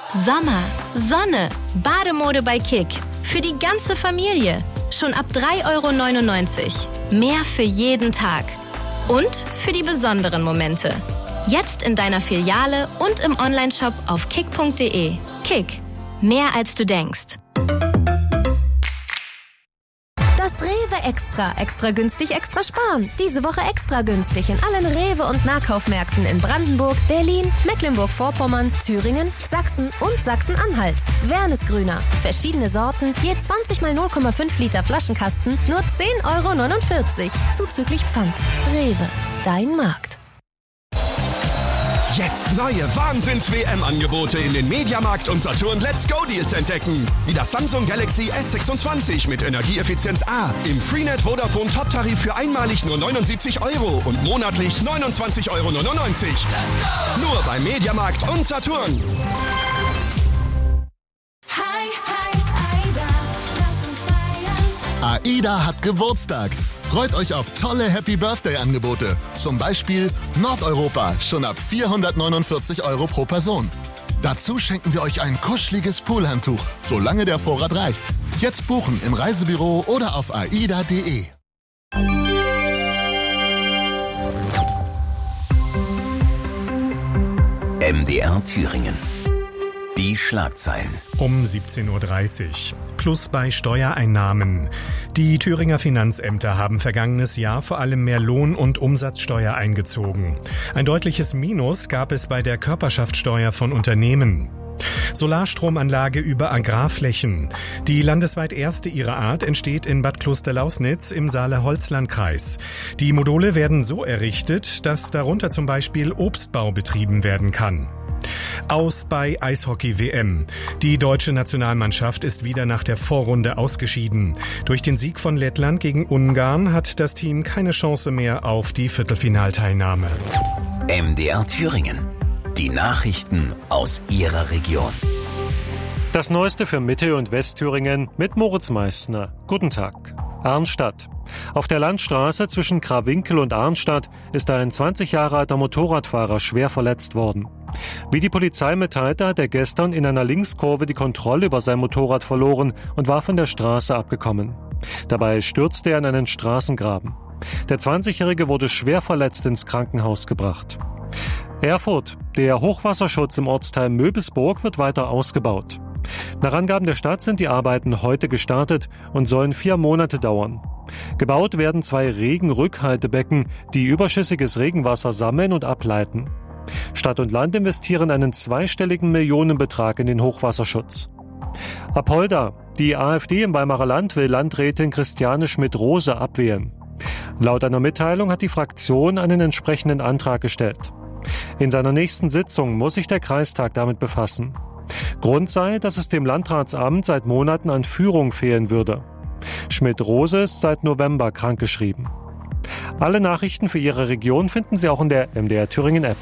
Sommer, Sonne, Bademode bei Kick. Für die ganze Familie. Schon ab 3,99 €. Mehr für jeden Tag. Und für die besonderen Momente. Jetzt in deiner Filiale und im Onlineshop auf kick.de. Kick. Mehr als du denkst. Das Rewe Extra. Extra günstig, extra sparen. Diese Woche extra günstig in allen Rewe- und Nahkaufmärkten in Brandenburg, Berlin, Mecklenburg-Vorpommern, Thüringen, Sachsen und Sachsen-Anhalt. Wernesgrüner. Verschiedene Sorten, je 20 mal 0,5 Liter Flaschenkasten, nur 10,49 € zuzüglich Pfand. Rewe. Dein Markt. Jetzt neue Wahnsinns-WM-Angebote in den Mediamarkt und Saturn Let's Go Deals entdecken. Wie das Samsung Galaxy S26 mit Energieeffizienz A im Freenet Vodafone Top-Tarif für einmalig nur 79 € und monatlich 29,99 €. Nur bei Mediamarkt und Saturn. AIDA hat Geburtstag. Freut euch auf tolle Happy-Birthday-Angebote. Zum Beispiel Nordeuropa, schon ab 449 € pro Person. Dazu schenken wir euch ein kuscheliges Poolhandtuch, solange der Vorrat reicht. Jetzt buchen im Reisebüro oder auf aida.de. MDR Thüringen. Die Schlagzeilen. Um 17:30 Uhr. Plus bei Steuereinnahmen. Die Thüringer Finanzämter haben vergangenes Jahr vor allem mehr Lohn- und Umsatzsteuer eingezogen. Ein deutliches Minus gab es bei der Körperschaftssteuer von Unternehmen. Solarstromanlage über Agrarflächen. Die landesweit erste ihrer Art entsteht in Bad Klosterlausnitz im Saale-Holzland-Kreis. Die Module werden so errichtet, dass darunter zum Beispiel Obstbau betrieben werden kann. Aus bei Eishockey-WM. Die deutsche Nationalmannschaft ist wieder nach der Vorrunde ausgeschieden. Durch den Sieg von Lettland gegen Ungarn hat das Team keine Chance mehr auf die Viertelfinalteilnahme. MDR Thüringen. Die Nachrichten aus Ihrer Region. Das Neueste für Mitte- und Westthüringen mit Moritz Meissner. Guten Tag. Arnstadt. Auf der Landstraße zwischen Krawinkel und Arnstadt ist ein 20 Jahre alter Motorradfahrer schwer verletzt worden. Wie die Polizei mitteilte, hat er gestern in einer Linkskurve die Kontrolle über sein Motorrad verloren und war von der Straße abgekommen. Dabei stürzte er in einen Straßengraben. Der 20-Jährige wurde schwer verletzt ins Krankenhaus gebracht. Erfurt. Der Hochwasserschutz im Ortsteil Möbisburg wird weiter ausgebaut. Nach Angaben der Stadt sind die Arbeiten heute gestartet und sollen 4 Monate dauern. Gebaut werden 2 Regenrückhaltebecken, die überschüssiges Regenwasser sammeln und ableiten. Stadt und Land investieren einen zweistelligen Millionenbetrag in den Hochwasserschutz. Apolda. Die AfD im Weimarer Land will Landrätin Christiane Schmidt-Rose abwählen. Laut einer Mitteilung hat die Fraktion einen entsprechenden Antrag gestellt. In seiner nächsten Sitzung muss sich der Kreistag damit befassen. Grund sei, dass es dem Landratsamt seit Monaten an Führung fehlen würde. Schmidt-Rose ist seit November krankgeschrieben. Alle Nachrichten für Ihre Region finden Sie auch in der MDR Thüringen App.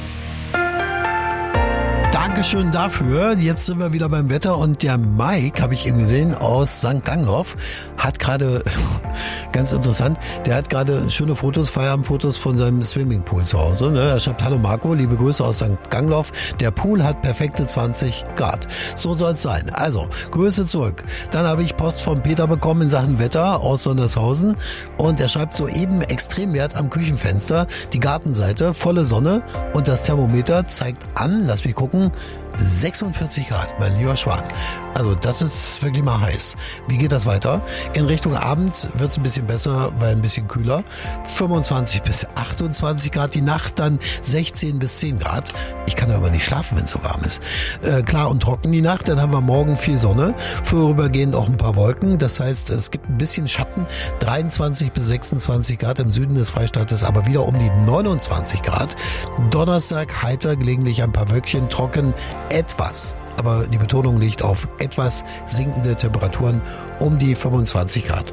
Dankeschön dafür. Jetzt sind wir wieder beim Wetter und der Mike, habe ich eben gesehen, aus St. Gangloff, hat gerade, ganz interessant, der hat gerade schöne Fotos, Feierabendfotos von seinem Swimmingpool zu Hause. Ne? Er schreibt, hallo Marco, liebe Grüße aus St. Gangloff. Der Pool hat perfekte 20 Grad. So soll es sein. Also, Grüße zurück. Dann habe ich Post von Peter bekommen in Sachen Wetter aus Sondershausen und er schreibt soeben Extremwert am Küchenfenster, die Gartenseite, volle Sonne und das Thermometer zeigt an, lass mich gucken, 46 Grad, mein lieber Schwan. Also das ist wirklich mal heiß. Wie geht das weiter? In Richtung Abend wird es ein bisschen besser, weil ein bisschen kühler. 25 bis 28 Grad, die Nacht dann 16 bis 10 Grad. Ich kann aber nicht schlafen, wenn es so warm ist. Klar und trocken die Nacht, dann haben wir morgen viel Sonne, vorübergehend auch ein paar Wolken. Das heißt, es gibt ein bisschen Schatten, 23 bis 26 Grad im Süden des Freistaates, aber wieder um die 29 Grad. Donnerstag heiter, gelegentlich ein paar Wölkchen, trocken, etwas. Aber die Betonung liegt auf etwas sinkende Temperaturen um die 25 Grad.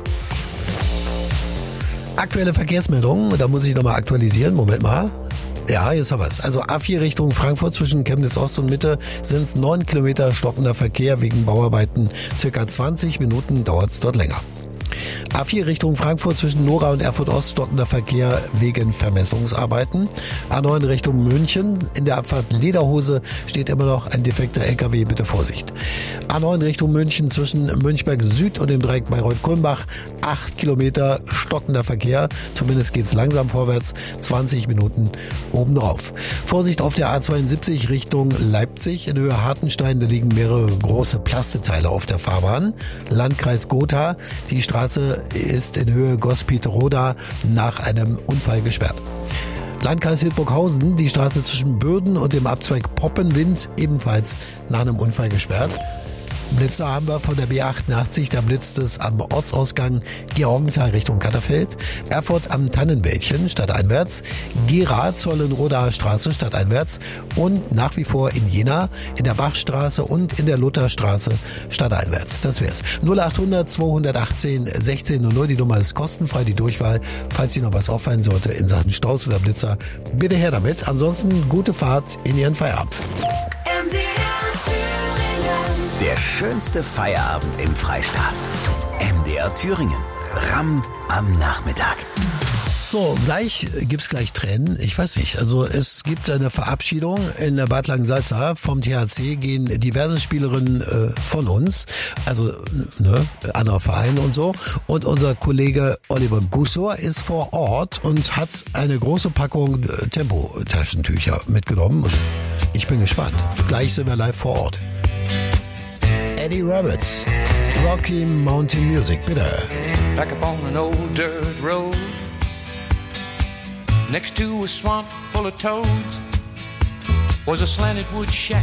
Aktuelle Verkehrsmeldungen, da muss ich nochmal aktualisieren. Moment mal. Ja, jetzt haben wir es. Also A4 Richtung Frankfurt zwischen Chemnitz Ost und Mitte sind es 9 Kilometer stockender Verkehr wegen Bauarbeiten. Circa 20 Minuten dauert es dort länger. A4 Richtung Frankfurt zwischen Nora und Erfurt Ost stockender Verkehr wegen Vermessungsarbeiten. A9 Richtung München. In der Abfahrt Lederhose steht immer noch ein defekter LKW, bitte Vorsicht. A9 Richtung München zwischen Münchberg Süd und dem Dreieck Bayreuth-Kulmbach. 8 Kilometer stockender Verkehr. Zumindest geht's langsam vorwärts. 20 Minuten obendrauf. Vorsicht auf der A72 Richtung Leipzig. In Höhe Hartenstein, da liegen mehrere große Plasteteile auf der Fahrbahn. Landkreis Gotha. Die Straße ist in Höhe Gospit-Roda nach einem Unfall gesperrt. Landkreis Hildburghausen, die Straße zwischen Bürden und dem Abzweig Poppenwind ebenfalls nach einem Unfall gesperrt. Blitzer haben wir von der B88, da blitzt es am Ortsausgang Georgenthal Richtung Katterfeld, Erfurt am Tannenwäldchen stadteinwärts, Gera Zollenrodaer Straße stadteinwärts und nach wie vor in Jena in der Bachstraße und in der Lutherstraße stadteinwärts. Das wär's. 0800 218 1600, die Nummer ist kostenfrei, die Durchwahl, falls Ihnen noch was auffallen sollte in Sachen Staus oder Blitzer, bitte her damit. Ansonsten gute Fahrt in Ihren Feierabend. Der schönste Feierabend im Freistaat. MDR Thüringen. Ramm am Nachmittag. So, gibt's gleich Tränen. Ich weiß nicht. Also es gibt eine Verabschiedung in der Bad Langensalza. Vom THC gehen diverse Spielerinnen von uns, also anderer Verein und so. Und unser Kollege Oliver Gussor ist vor Ort und hat eine große Packung Tempo-Taschentücher mitgenommen. Und ich bin gespannt. Gleich sind wir live vor Ort. Eddie Roberts, Rocky Mountain Music, bitte. Back up on an old dirt road, next to a swamp full of toads, was a slanted wood shack.